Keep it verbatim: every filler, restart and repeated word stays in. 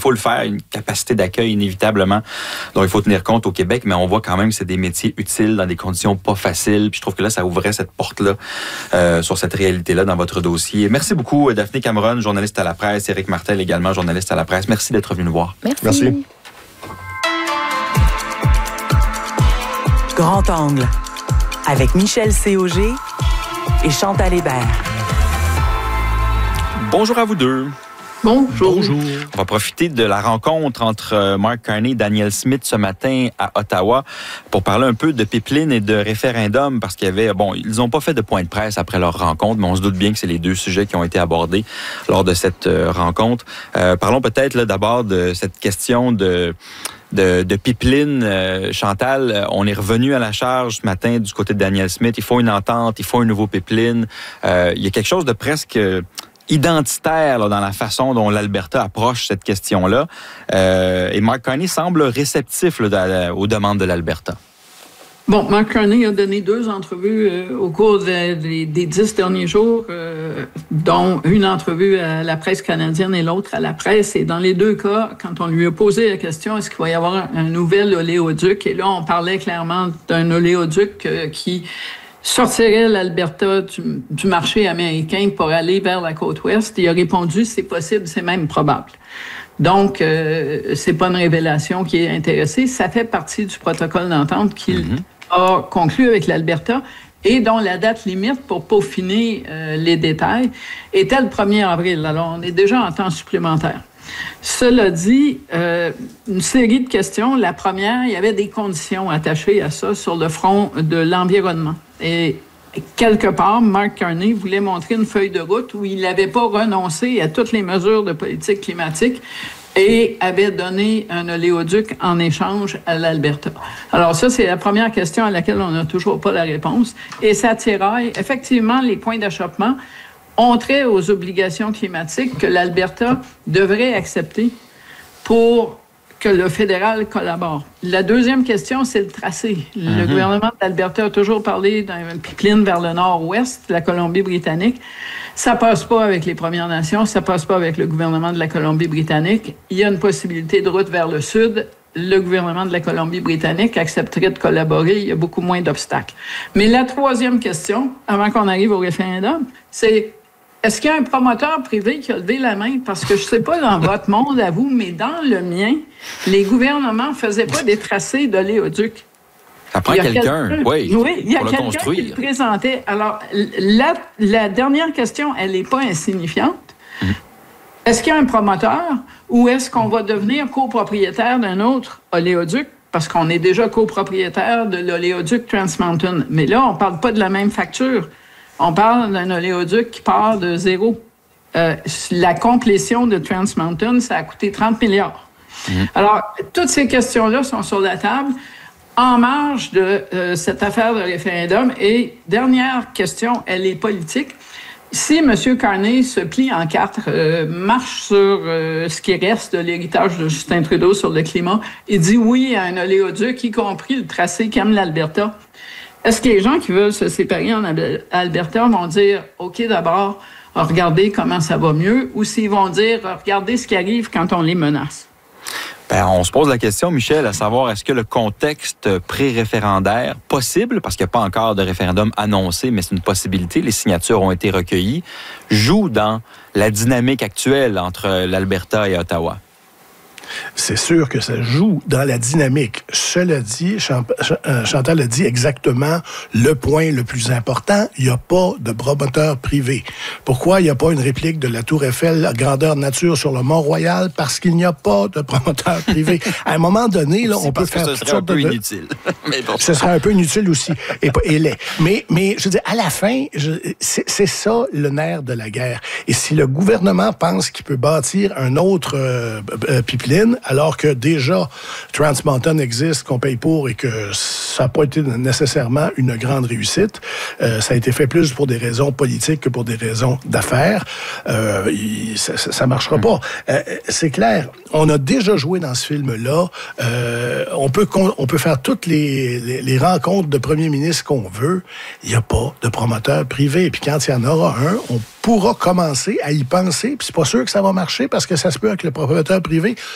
faut le faire, une capacité d'accueil inévitablement dont il faut tenir compte au Québec, mais on voit quand même que c'est des métiers utiles dans des conditions pas faciles. Puis je trouve que là, ça ouvrait cette porte-là euh, sur cette réalité-là dans votre dossier. Merci beaucoup, Daphné Cameron, journaliste à la presse, Éric Martel également, journaliste à la presse. Merci d'être venu nous voir. Merci. Merci. Grand Angle, avec Michel Cauger et Chantal Hébert. Bonjour à vous deux. Bonjour. Bonjour. On va profiter de la rencontre entre Mark Carney et Danielle Smith ce matin à Ottawa pour parler un peu de pipeline et de référendum parce qu'il y avait, bon, ils n'ont pas fait de point de presse après leur rencontre, mais on se doute bien que c'est les deux sujets qui ont été abordés lors de cette euh, rencontre. Euh, parlons peut-être là, d'abord de cette question de de, de pipeline. Euh, Chantal, on est revenu à la charge ce matin du côté de Danielle Smith. Il faut une entente, il faut un nouveau pipeline. Euh, il y a quelque chose de presque identitaire là, dans la façon dont l'Alberta approche cette question-là. Euh, et Mark Carney semble réceptif là, aux demandes de l'Alberta. Bon, Mark Carney a donné deux entrevues euh, au cours de, de, des dix derniers jours, euh, dont une entrevue à la presse canadienne et l'autre à la presse. Et dans les deux cas, quand on lui a posé la question, est-ce qu'il va y avoir un, un nouvel oléoduc? Et là, on parlait clairement d'un oléoduc euh, qui sortirait l'Alberta du, du marché américain pour aller vers la côte ouest. Il a répondu, c'est possible, c'est même probable. Donc, euh, c'est pas une révélation qui est intéressée. Ça fait partie du protocole d'entente qu'il mm-hmm. a conclu avec l'Alberta et dont la date limite pour peaufiner euh, les détails était le premier avril. Alors, on est déjà en temps supplémentaire. Cela dit, euh, une série de questions. La première, il y avait des conditions attachées à ça sur le front de l'environnement. Et quelque part, Mark Carney voulait montrer une feuille de route où il n'avait pas renoncé à toutes les mesures de politique climatique et avait donné un oléoduc en échange à l'Alberta. Alors ça, c'est la première question à laquelle on n'a toujours pas la réponse. Et ça tiraille, effectivement, les points d'achoppement ont trait aux obligations climatiques que l'Alberta devrait accepter pour que le fédéral collabore. La deuxième question, c'est le tracé. Le mm-hmm. gouvernement d'Alberta a toujours parlé d'un pipeline vers le nord-ouest, la Colombie-Britannique. Ça passe pas avec les Premières Nations, ça passe pas avec le gouvernement de la Colombie-Britannique. Il y a une possibilité de route vers le sud. Le gouvernement de la Colombie-Britannique accepterait de collaborer. Il y a beaucoup moins d'obstacles. Mais la troisième question, avant qu'on arrive au référendum, c'est est-ce qu'il y a un promoteur privé qui a levé la main? Parce que je ne sais pas dans votre monde à vous, mais dans le mien, les gouvernements ne faisaient pas des tracés d'oléoduc. Ça prend quelqu'un, quelqu'un, oui, oui, il y a pour quelqu'un qui le présentait. Alors, la, la dernière question, elle n'est pas insignifiante. Mmh. Est-ce qu'il y a un promoteur ou est-ce qu'on va devenir copropriétaire d'un autre oléoduc? Parce qu'on est déjà copropriétaire de l'oléoduc Trans Mountain. Mais là, on ne parle pas de la même facture. On parle d'un oléoduc qui part de zéro. Euh, la complétion de Trans Mountain, ça a coûté trente milliards. Mmh. Alors, toutes ces questions-là sont sur la table en marge de euh, cette affaire de référendum. Et dernière question, elle est politique. Si M. Carney se plie en quatre, euh, marche sur euh, ce qui reste de l'héritage de Justin Trudeau sur le climat et dit oui à un oléoduc, y compris le tracé qu'aime l'Alberta, est-ce que les gens qui veulent se séparer en Alberta vont dire « OK, d'abord, regardez comment ça va mieux » ou s'ils vont dire « Regardez ce qui arrive quand on les menace ». Ben, on se pose la question, Michel, à savoir est-ce que le contexte pré-référendaire possible, parce qu'il n'y a pas encore de référendum annoncé, mais c'est une possibilité, les signatures ont été recueillies, joue dans la dynamique actuelle entre l'Alberta et Ottawa? C'est sûr que ça joue dans la dynamique. Cela dit, Chantal a dit exactement le point le plus important. Il n'y a pas de promoteur privé. Pourquoi il n'y a pas une réplique de la Tour Eiffel grandeur nature sur le Mont-Royal? Parce qu'il n'y a pas de promoteur privé. À un moment donné, là, on peut faire toutes sortes de... Ce serait un peu inutile. Mais bon. Ce serait un peu inutile aussi. Et, et laid. Mais, mais, je veux dire, à la fin, je, c'est, c'est ça le nerf de la guerre. Et si le gouvernement pense qu'il peut bâtir un autre euh, euh, pipeline, alors que déjà Trans Mountain existe, qu'on paye pour et que ça n'a pas été nécessairement une grande réussite. Euh, ça a été fait plus pour des raisons politiques que pour des raisons d'affaires. Euh, il, ça ne marchera pas. Euh, c'est clair, on a déjà joué dans ce film-là. Euh, on, peut, on peut faire toutes les, les, les rencontres de premiers ministres qu'on veut. Il n'y a pas de promoteur privé. Puis quand il y en aura un, on pourra commencer à y penser. Puis c'est pas sûr que ça va marcher parce que ça se peut avec le promoteur privé.